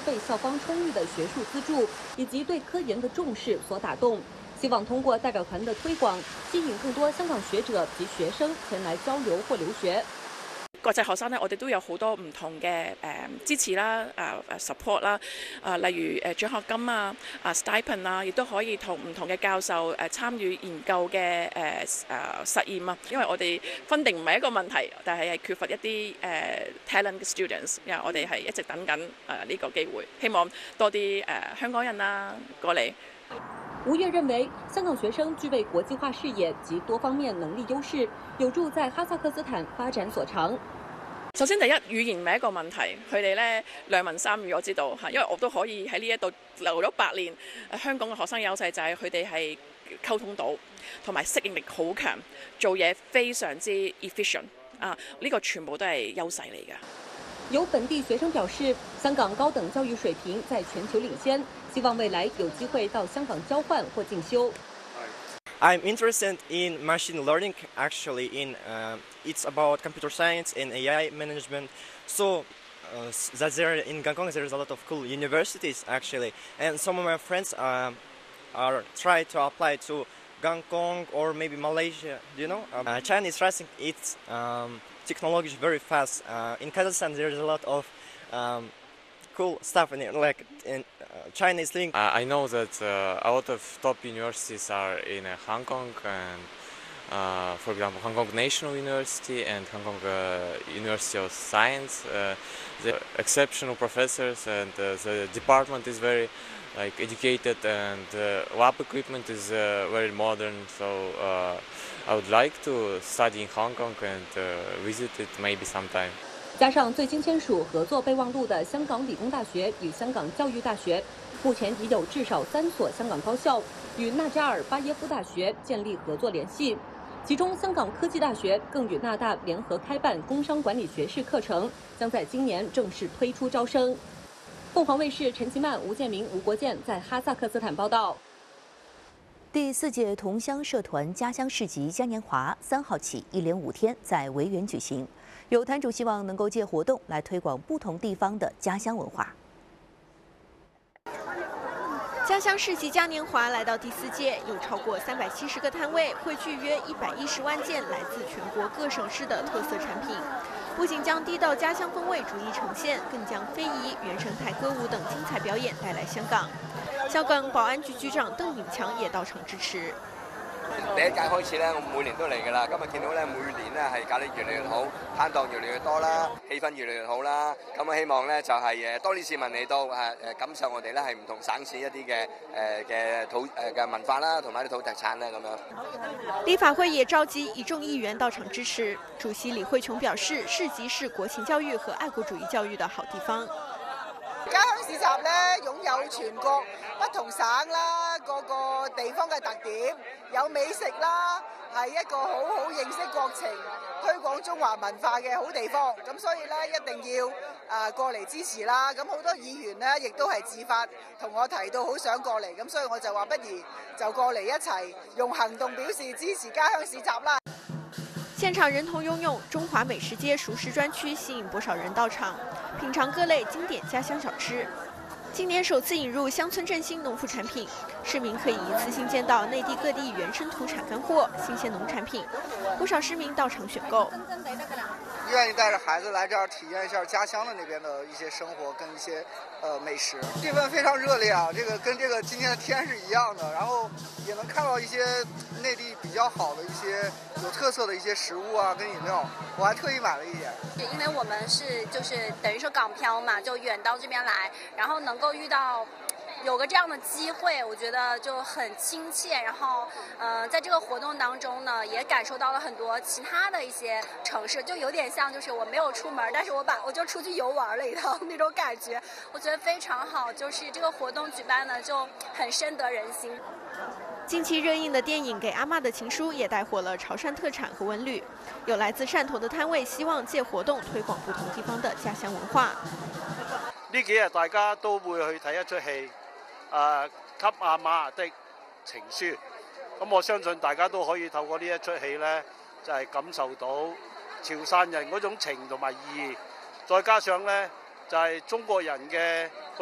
被校方充裕的学术资助以及对科研的重視所打动，希望通过代表团的推广，吸引更多香港學者及學生前來交流或留學。 國際學生咧，我哋都有好多唔同嘅支持啦、support 啦，例如獎學金啊、stipend 啊，亦都可以同唔同嘅教授參與研究嘅實驗啊。因為我哋分定唔係一個問題，但係缺乏一啲talent 嘅 students， 因為我哋係一直等緊呢個機會，希望多啲香港人啊過嚟。 吳越認為，香港學生具備國際化視野及多方面能力優勢，有助在哈薩克斯坦發展所長。 首先第一，語言唔係一個問題，佢哋咧兩文三語我知道嚇，因為我都可以喺呢一度留咗8年。香港嘅學生優勢就係佢哋係溝通到，同埋適應力好強，做嘢非常之 efficient 啊！呢個全部都係優勢嚟㗎。 有本地學生表示，香港高等教育水平在全球領先，希望未來有機會到香港交換或進修。 I'm interested in machine learning. Actually, it's about computer science and AI management. So that there in Gangkong there's a lot of cool universities actually, and some of my friends are try to apply to Gangkong or maybe Malaysia. You know, China is rising its technology very fast. In Kazakhstan, there's a lot of cool stuff in it, like in China is linked. I know that a lot of top universities are in Hong Kong, and for example, Hong Kong National University and Hong Kong University of Science. The exceptional professors and the department is very educated, and lab equipment is very modern. So I would like to study in Hong Kong and visit it maybe sometime. 加上最新签署合作備忘錄的香港理工大學與香港教育大學，目前已有至少3所香港高校與納扎爾巴耶夫大學建立合作聯繫。其中，香港科技大學更與納大聯合開辦工商管理學士課程，將在今年正式推出招生。鳳凰衛視陳其曼、吳建明、吳國健在哈薩克斯坦報道。 第4屆同鄉社團家鄉市集嘉年華3號起一連5天在維園舉行。有團主希望能夠借活動來推廣不同地方的家鄉文化。 家鄉市集嘉年華來到第4屆，有超過370個攤位，匯聚約110萬件來自全國各省市的特色產品。不僅將地道家鄉風味逐一呈現，更將非遺、原生態歌舞等精彩表演帶來香港。香港保安局局長鄧炳強也到場支持。 第1屆開始咧，我每年都嚟㗎啦。今日見到咧，每年咧係搞得越嚟越好，攤檔越嚟越多啦，氣氛越嚟越好啦。咁啊，希望咧就係多啲市民嚟到感受我哋咧係唔同省市一啲嘅土嘅文化啦，同埋啲土特產咧咁樣。 立法會也召集一眾議員到場支持。主席李慧瓊表示，市集是國情教育和愛國主義教育的好地方。 家鄉市集咧擁有全國不同省啦，各個地方嘅特點，有美食啦，係一個好好認識國情、推廣中華文化嘅好地方。咁所以咧一定要過嚟支持啦。咁好多議員咧亦都係自發同我提到好想過嚟，咁所以我就話不如就過嚟一齊用行動表示支持家鄉市集啦。 現場人頭湧湧，中華美食街熟食專區吸引不少人到場，品嘗各類經典家鄉小吃。今年首次引入鄉村振興農副產品，市民可以一次性見到內地各地原生土產乾貨、新鮮農產品，不少市民到場選購。 願意帶着孩子來這兒體驗一下家鄉的那邊的一些生活跟一些美食，氣氛非常熱烈啊！這個跟這個今天的天是一樣的，然後也能看到一些內地比較好的一些有特色的一些食物啊跟飲料，我還特意買了一點。 因為我們就是等於說港漂嘛，就遠到這邊來，然後能夠遇到。有個這樣的機會，我覺得就很親切。然後，在這個活動當中呢，也感受到了很多其他的一些城市，就有點像就是我沒有出門，但是我就出去遊玩了一趟那種感覺，我覺得非常好。就是這個活動舉辦呢，就很深得人心。 近期熱映的電影《給阿媽的情書》也帶火了潮汕特產和文旅，有來自汕頭的攤位希望借活動推廣不同地方的家鄉文化。 呢幾日大家都會去睇一出戲。給阿媽的情書，咁我相信大家都可以透過呢一出戲呢，就係感受到潮汕人嗰種情同埋意義，再加上呢，就係中國人嘅